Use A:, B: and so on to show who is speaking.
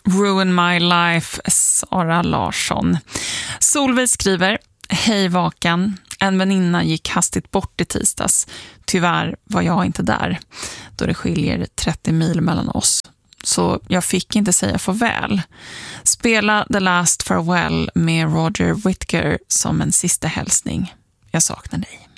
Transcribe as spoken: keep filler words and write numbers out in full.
A: Ruin My Life, Sara Larsson. Solveig skriver: Hej Vakan, en väninna gick hastigt bort i tisdags. Tyvärr var jag inte där, då det skiljer trettio mil mellan oss. Så jag fick inte säga farväl. Spela The Last Farewell med Roger Whittaker som en sista hälsning. Jag saknar dig.